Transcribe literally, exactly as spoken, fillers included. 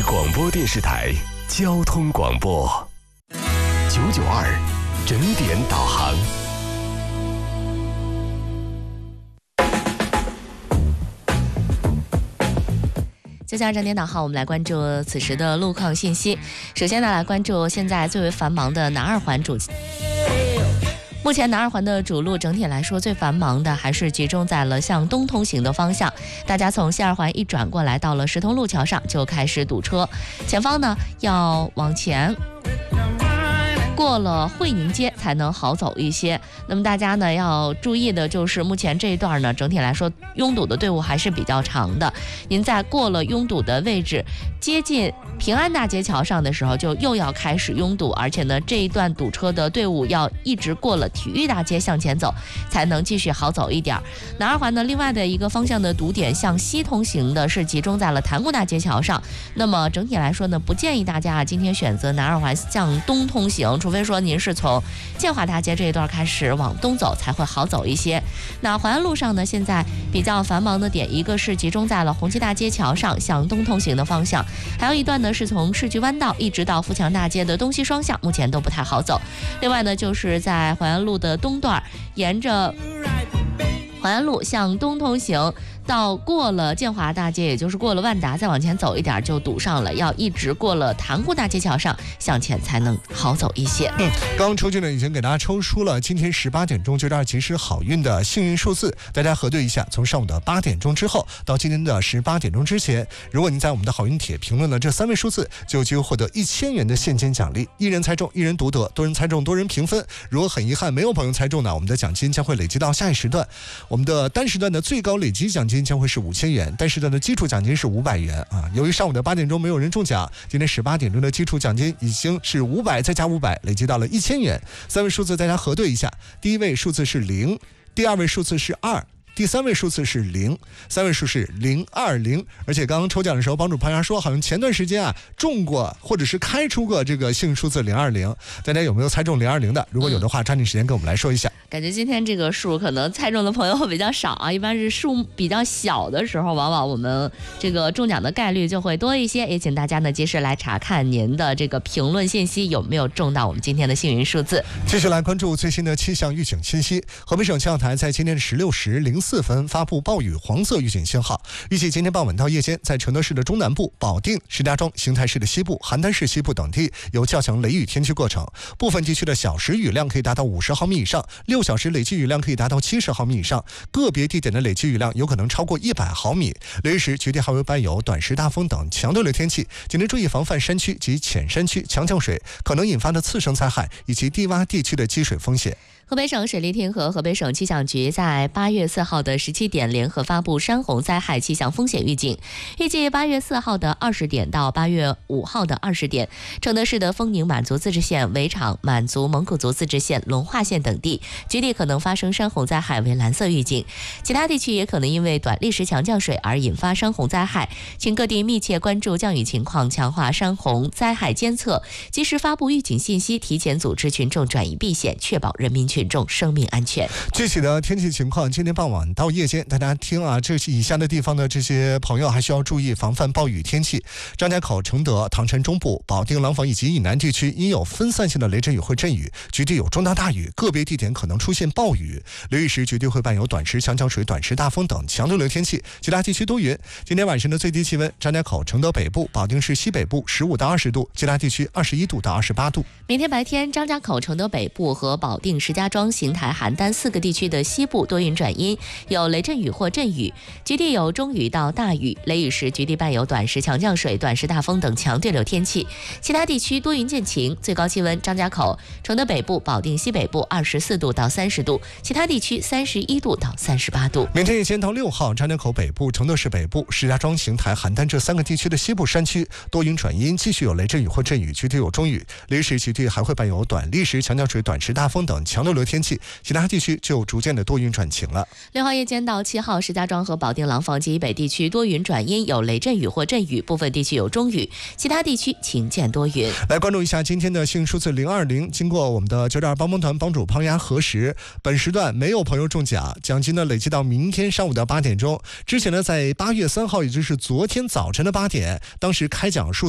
广播电视台交通广播九九二整点导航。 接下来整点导航，我们来关注此时的路况信息。首先呢，来关注现在最为繁忙的南二环主。目前南二环的主路整体来说最繁忙的还是集中在了向东通行的方向，大家从西二环一转过来，到了石通路桥上就开始堵车，前方呢要往前过了惠宁街才能好走一些。那么大家呢要注意的就是，目前这一段呢整体来说拥堵的队伍还是比较长的。您在过了拥堵的位置，接近平安大街桥上的时候，就又要开始拥堵，而且呢这一段堵车的队伍要一直过了体育大街向前走，才能继续好走一点。南二环的另外的一个方向的堵点向西通行的是集中在了潭沽大街桥上。那么整体来说呢，不建议大家今天选择南二环向东通行，除非说您是从建华大街这一段开始往东走，才会好走一些。那淮安路上呢，现在比较繁忙的点，一个是集中在了红旗大街桥上向东通行的方向，还有一段呢是从市局弯道一直到富强大街的东西双向，目前都不太好走。另外呢，就是在淮安路的东段，沿着淮安路向东通行，到过了建华大街，也就是过了万达，再往前走一点就堵上了，要一直过了潭沽大街桥上向前才能好走一些。 嗯，刚刚抽俊呢已经给大家抽出了今天十八点钟九点二及时好运的幸运数字，大家核对一下，从上午的八点钟之后到今天的十八点钟之前，如果您在我们的好运帖评论了这三位数字，就有机会获得一千元的现金奖励，一人猜中一人独得，多人猜中多人平分。如果很遗憾没有朋友猜中呢，我们的奖金将会累积到下一时段。我们的单时段的最高累积奖金将会是五千元，单时段的基础奖金是五百元啊。由于上午的八点钟没有人中奖，今天十八点钟的基础奖金已经是五百再加五百，累积到了一千元。三位数字大家核对一下，第一位数字是零，第二位数字是二，第三位数字是零，三位数是零二零。而且刚刚抽奖的时候，帮主潘阳说，好像前段时间啊中过或者是开出过这个幸运数字零二零，大家有没有猜中零二零的？如果有的话，抓紧时间跟我们来说一下。 感觉今天这个数可能猜中的朋友会比较少啊，一般是数比较小的时候，往往我们这个中奖的概率就会多一些。也请大家呢及时来查看您的这个评论信息有没有中到我们今天的幸运数字。 继续来关注最新的气象预警信息。河北省气象台在今天的十六时零四分发布暴雨黄色预警信号，预计今天傍晚到夜间，在承德市的中南部、保定、石家庄、邢台市的西部、邯郸市西部等地有较强雷雨天气过程，部分地区的小时雨量可以达到五十毫米以上，六小时累计雨量可以达到七十毫米以上，个别地点的累计雨量有可能超过一百毫米。雷雨时局地还会伴有短时大风等强对流天气，请您注意防范山区及浅山区强降水可能引发的次生灾害以及低洼地区的积水风险。 河北省水利厅和河北省气象局在八月四号的十七点联合发布山洪灾害气象风险预警，预计八月四号的二十点到八月五号的二十点，承德市的丰宁满族自治县、围场满族蒙古族自治县、龙化县等地局地可能发生山洪灾害为蓝色预警，其他地区也可能因为短历时强降水而引发山洪灾害，请各地密切关注降雨情况，强化山洪灾害监测，及时发布预警信息，提前组织群众转移避险，确保人民群众生命安全。 具体的天气情况，今天傍晚到夜间，大家听啊，这以下的地方的这些朋友还需要注意防范暴雨天气。张家口、承德、唐山中部、保定、廊坊以及以南地区因有分散性的雷阵雨或阵雨，局地有中到大雨，个别地点可能出现暴雨。雷雨时局地会伴有短时强降水、短时大风等强对流天气，其他地区多云。今天晚上的最低气温，张家口、承德北部、保定市西北部十五到二十度，其他地区二十一度到二十八度。 明天白天，张家口、承德北部和保定、石家庄、邢台、邯郸四个地区的西部多云转阴，有雷阵雨或阵雨，局地有中雨到大雨，雷雨时局地伴有短时强降水、短时大风等强对流天气，其他地区多云见晴。最高气温，张家口、承德北部、保定西北部二十四度到三十度，其他地区三十一度到三十八度。 明天夜间到六号，张家口北部、承德市北部、石家庄、邢台、邯郸这三个地区的西部山区多云转阴，继续有雷阵雨或阵雨，局地有中雨，雷雨时局地还会伴有短历时强降水、短时大风等强对流天气，其他地区就逐渐的多云转晴了。 六号夜间到七号，石家庄和保定、廊坊及以北地区多云转阴，有雷阵雨或阵雨，部分地区有中雨，其他地区晴见多云。 来关注一下今天的幸运数字零二零，经过我们的九点二帮帮团帮主胖丫核实，本时段没有朋友中奖，奖金呢累计到明天上午的八点钟。之前呢，在八月三号，也就是昨天早晨的八点，当时开奖数